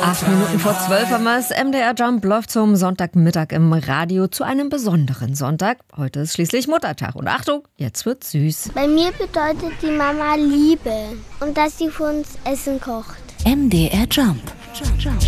8 Minuten vor 12 haben wir es. MDR Jump läuft zum Sonntagmittag im Radio zu einem besonderen Sonntag. Heute ist schließlich Muttertag. Und Achtung, jetzt wird's süß. Bei mir bedeutet die Mama Liebe und dass sie für uns Essen kocht. MDR Jump.